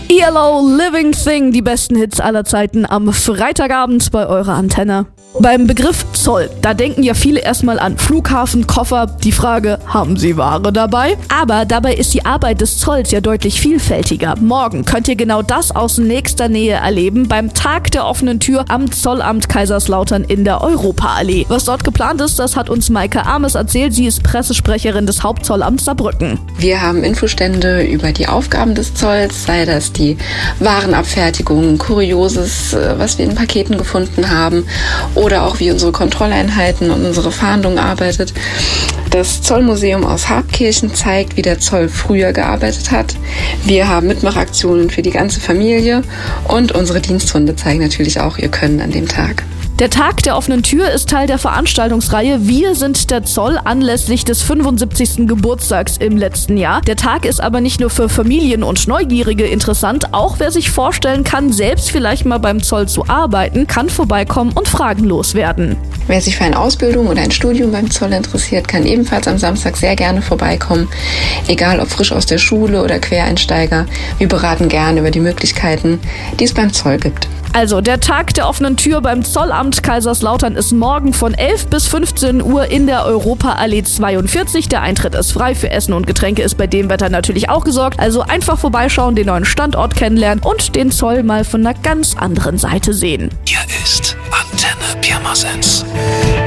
ELO Living Thing, die besten Hits aller Zeiten am Freitagabend bei eurer Antenne. Beim Begriff Zoll, da denken ja viele erstmal an Flughafen, Koffer, die Frage, haben sie Ware dabei? Aber dabei ist die Arbeit des Zolls ja deutlich vielfältiger. Morgen könnt ihr genau das aus nächster Nähe erleben beim Tag der offenen Tür am Zollamt Kaiserslautern in der Europaallee. Was dort geplant ist, das hat uns Maike Ames erzählt. Sie ist Pressesprecherin des Hauptzollamts Saarbrücken. Wir haben Infostände über die Aufgaben des Zolls, sei das die Warenabfertigung, Kurioses, was wir in Paketen gefunden haben, oder auch wie unsere Kontrolleinheiten und unsere Fahndung arbeitet. Das Zollmuseum aus Habkirchen zeigt, wie der Zoll früher gearbeitet hat. Wir haben Mitmachaktionen für die ganze Familie und unsere Diensthunde zeigen natürlich auch ihr Können an dem Tag. Der Tag der offenen Tür ist Teil der Veranstaltungsreihe Wir sind der Zoll anlässlich des 75. Geburtstags im letzten Jahr. Der Tag ist aber nicht nur für Familien und Neugierige interessant, auch wer sich vorstellen kann, selbst vielleicht mal beim Zoll zu arbeiten, kann vorbeikommen und Fragen loswerden. Wer sich für eine Ausbildung oder ein Studium beim Zoll interessiert, kann ebenfalls am Samstag sehr gerne vorbeikommen. Egal ob frisch aus der Schule oder Quereinsteiger, wir beraten gerne über die Möglichkeiten, die es beim Zoll gibt. Also, der Tag der offenen Tür beim Zollamt Kaiserslautern ist morgen von 11 bis 15 Uhr in der Europaallee 42. Der Eintritt ist frei, für Essen und Getränke ist bei dem Wetter natürlich auch gesorgt. Also einfach vorbeischauen, den neuen Standort kennenlernen und den Zoll mal von einer ganz anderen Seite sehen. Hier ist Antenne Pirmasens.